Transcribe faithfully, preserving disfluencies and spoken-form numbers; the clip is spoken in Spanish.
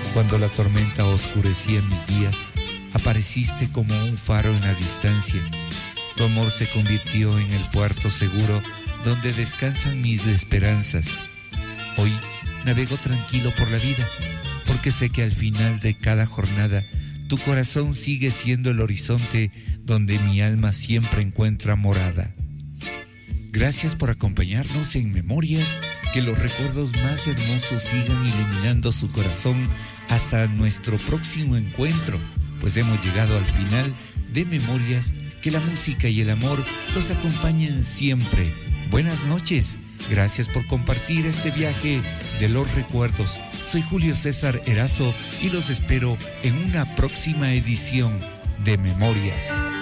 Cuando la tormenta oscurecía mis días, apareciste como un faro en la distancia. Tu amor se convirtió en el puerto seguro donde descansan mis esperanzas. Hoy navego tranquilo por la vida, porque sé que al final de cada jornada tu corazón sigue siendo el horizonte donde mi alma siempre encuentra morada. Gracias por acompañarnos en Memorias, que los recuerdos más hermosos sigan iluminando su corazón hasta nuestro próximo encuentro, pues hemos llegado al final de Memorias. Que la música y el amor los acompañen siempre. Buenas noches, gracias por compartir este viaje de los recuerdos. Soy Julio César Erazo y los espero en una próxima edición de Memorias.